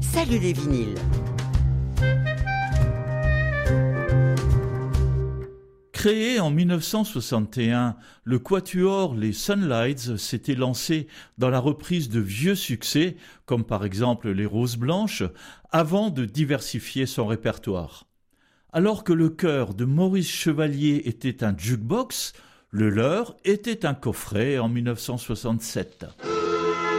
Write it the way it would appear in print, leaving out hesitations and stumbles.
Salut les vinyles. Créé en 1961, le quatuor Les Sunlights s'était lancé dans la reprise de vieux succès, comme par exemple Les Roses Blanches, avant de diversifier son répertoire. Alors que le chœur de Maurice Chevalier était un jukebox, le leur était un coffret en 1967.